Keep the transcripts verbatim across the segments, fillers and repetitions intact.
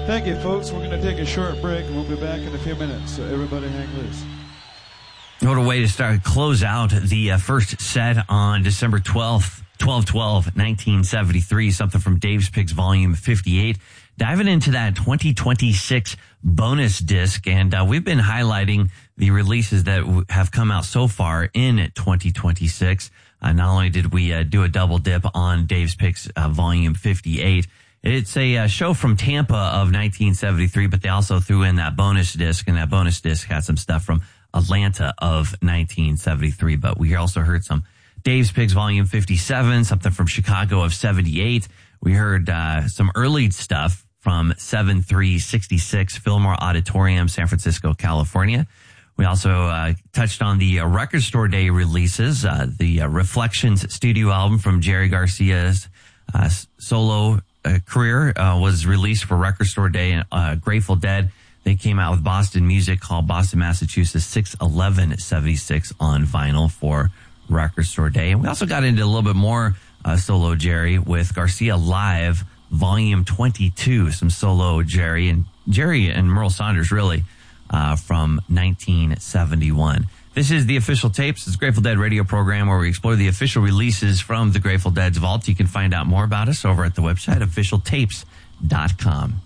Thank you, folks. We're going to take a short break, and we'll be back in a few minutes, so everybody hang loose. What a way to start, close out the uh, first set on December twelfth, twelve twelve nineteen seventy-three, something from Dave's Picks Volume fifty-eight. Diving into that twenty twenty-six bonus disc, and uh, we've been highlighting the releases that w- have come out so far in twenty twenty-six. Uh, not only did we uh, do a double dip on Dave's Picks uh, Volume fifty-eight, it's a uh, show from Tampa of nineteen seventy-three, but they also threw in that bonus disc, and that bonus disc had some stuff from Atlanta of nineteen seventy-three. But we also heard some Dave's Picks Volume fifty-seven, something from Chicago of seventy-eight. We heard uh, some early stuff from seven three sixty-six, Fillmore Auditorium, San Francisco, California. We also uh, touched on the uh, Record Store Day releases, uh, the uh, Reflections studio album from Jerry Garcia's uh, solo uh, career uh, was released for Record Store Day. And uh, Grateful Dead, they came out with Boston music called Boston, Massachusetts, six eleven seventy-six on vinyl for Record Store Day. And we also got into a little bit more uh, solo Jerry with Garcia Live, Volume twenty-two, some solo Jerry. And Jerry and Merle Saunders, really, uh, from nineteen seventy-one. This is the Official Tapes. It's a Grateful Dead radio program where we explore the official releases from the Grateful Dead's vault. You can find out more about us over at the website, official tapes dot com.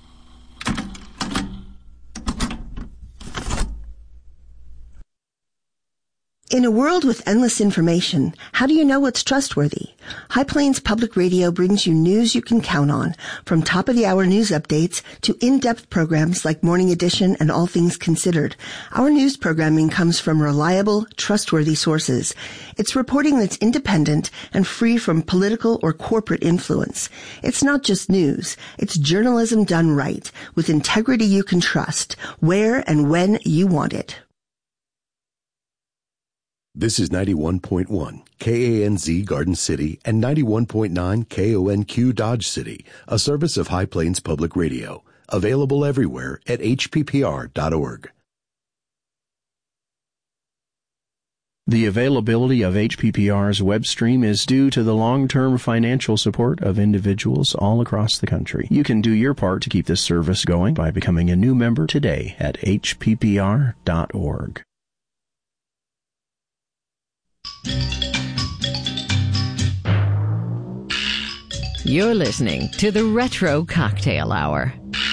In a world with endless information, how do you know what's trustworthy? High Plains Public Radio brings you news you can count on, from top-of-the-hour news updates to in-depth programs like Morning Edition and All Things Considered. Our news programming comes from reliable, trustworthy sources. It's reporting that's independent and free from political or corporate influence. It's not just news. It's journalism done right, with integrity you can trust, where and when you want it. This is ninety-one point one K A N Z Garden City and ninety-one point nine K O N Q Dodge City, a service of High Plains Public Radio. Available everywhere at H P P R dot org. The availability of H P P R's web stream is due to the long-term financial support of individuals all across the country. You can do your part to keep this service going by becoming a new member today at H P P R dot org. You're listening to the Retro Cocktail Hour.